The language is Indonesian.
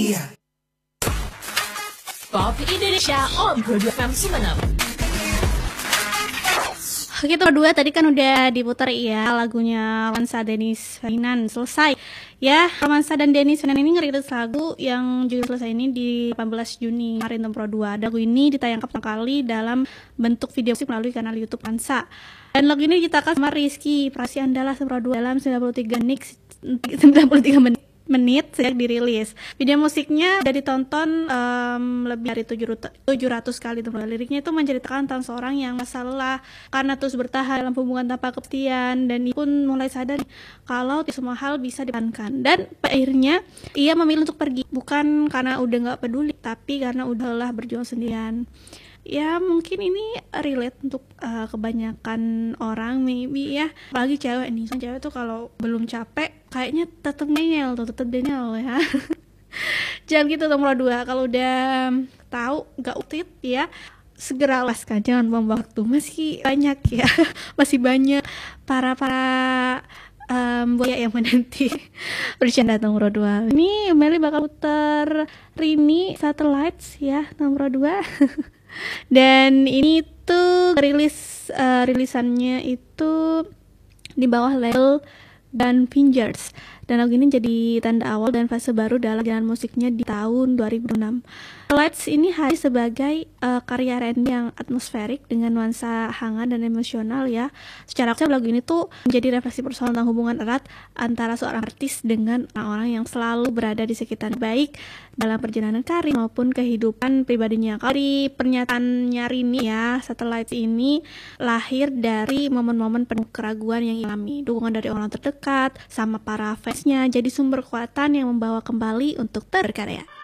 Pop Indonesia on Pro 2 FM Sumeneb. Oke, itu dua tadi kan udah diputar ya lagunya Romansa Dennis Ferdinand selesai ya. Romansa dan Dennis Ferdinand ini ngerilis lagu yang juga selesai ini di 18 Juni kemarin Pro 2. Lagu ini ditayangkan pertama kali dalam bentuk video musik melalui kanal YouTube Romansa. Dan lagu ini diciptakan sama Rizky Prasi Andala Pro 2 dalam 93 menit sejak dirilis. Video musiknya udah ditonton lebih dari 700 kali tuh. Liriknya itu menceritakan tentang seorang yang masalah karena terus bertahan dalam hubungan tanpa kepastian, dan ia pun mulai sadar kalau semua hal bisa dipankan, dan akhirnya ia memilih untuk pergi, bukan karena udah nggak peduli, tapi karena udah lelah berjuang sendirian. Ya mungkin ini relate untuk kebanyakan orang maybe ya, apalagi cewek nih. Soalnya cewek tuh kalau belum capek kayaknya tetep denial ya. Jangan gitu nomor 2. Kalau udah tahu nggak utit ya, segera lepaskan, jangan buang waktu. Masih banyak ya masih banyak para buaya yang menanti. Bercanda nomor 2. Ini Meli bakal putar Rini Satellites ya nomor 2. Dan ini tuh rilisannya itu di bawah label dan Fingers, dan lagu ini jadi tanda awal dan fase baru dalam jalan musiknya di tahun 2006. Lights ini hadir sebagai karya R&B yang atmosferik dengan nuansa hangat dan emosional ya. Secara konsep lagu ini tuh menjadi refleksi personal tentang hubungan erat antara seorang artis dengan orang-orang yang selalu berada di sekitar, baik dalam perjalanan karir maupun kehidupan pribadinya. Kalau di pernyataannya Rini ya, Satellites ini lahir dari momen-momen penuh keraguan yang dialami, dukungan dari orang terdekat sama para fansnya jadi sumber kekuatan yang membawa kembali untuk berkarya.